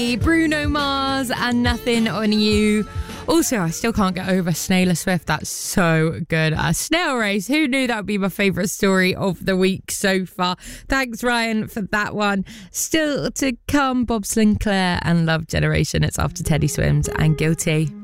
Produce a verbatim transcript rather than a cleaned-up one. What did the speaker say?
Bruno Mars and Nothing on You. Also, I still can't get over Snailor Swift. That's so good. A snail race. Who knew that would be my favourite story of the week so far? Thanks, Ryan, for that one. Still to come, Bob Sinclair and Love Generation. It's after Teddy Swims and Guilty.